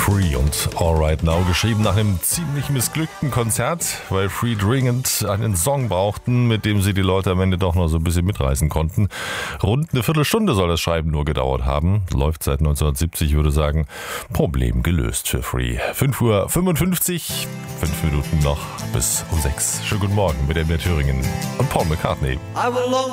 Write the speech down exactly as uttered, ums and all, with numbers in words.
Free und All Right Now, geschrieben nach einem ziemlich missglückten Konzert, weil Free dringend einen Song brauchten, mit dem sie die Leute am Ende doch noch so ein bisschen mitreißen konnten. Rund eine Viertelstunde soll das Schreiben nur gedauert haben. Läuft seit neunzehnhundertsiebzig, ich würde sagen, Problem gelöst für Free. fünf Uhr fünfundfünfzig, fünf Minuten noch bis um sechs. Schönen guten Morgen mit M D Thüringen und Paul McCartney.